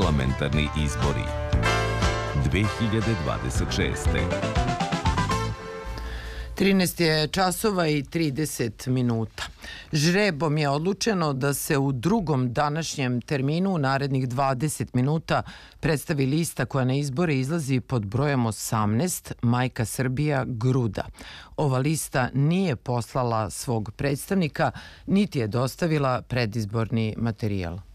Parlamentarni izbori 2026. 13 je časova i 30 minuta. Žrebom je odlučeno da se u drugom današnjem terminu u narednih 20 minuta predstavi lista koja na izbore izlazi pod brojem 18, Majka Srbija Gruda. Ova lista nije poslala svog predstavnika, niti je dostavila predizborni materijal.